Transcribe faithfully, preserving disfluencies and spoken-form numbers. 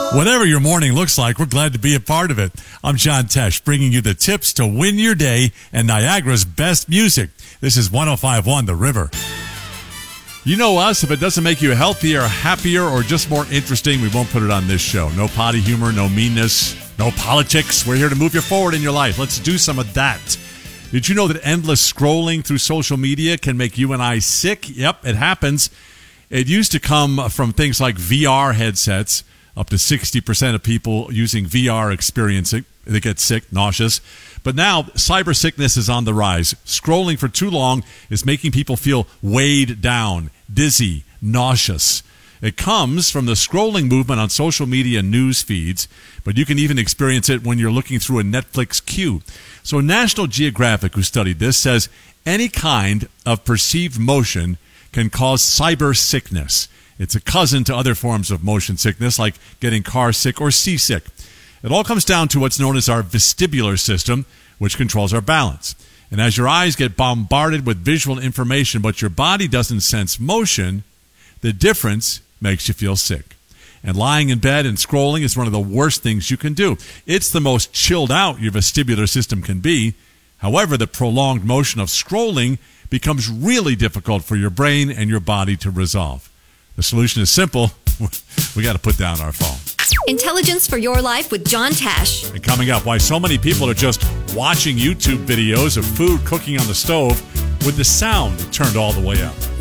Whatever your morning looks like, we're glad to be a part of it. I'm John Tesh, bringing you the tips to win your day and Niagara's best music. This is one oh five point one The River. You know us. If it doesn't make you healthier, happier, or just more interesting, we won't put it on this show. No potty humor, no meanness, no politics. We're here to move you forward in your life. Let's do some of that. Did you know that endless scrolling through social media can make you and I sick? Yep, it happens. It used to come from things like V R headsets. Up to sixty percent of people using V R experiencing, they get sick, nauseous. But now, cyber sickness is on the rise. Scrolling for too long is making people feel weighed down, dizzy, nauseous. It comes from the scrolling movement on social media news feeds, but you can even experience it when you're looking through a Netflix queue. So National Geographic, who studied this, says any kind of perceived motion can cause cyber sickness. It's a cousin to other forms of motion sickness, like getting car sick or seasick. It all comes down to what's known as our vestibular system, which controls our balance. And as your eyes get bombarded with visual information, but your body doesn't sense motion, the difference makes you feel sick. And lying in bed and scrolling is one of the worst things you can do. It's the most chilled out your vestibular system can be. However, the prolonged motion of scrolling becomes really difficult for your brain and your body to resolve. The solution is simple. We got to put down our phone. Intelligence for your life with John Tesh. And coming up, why so many people are just watching YouTube videos of food cooking on the stove with the sound turned all the way up.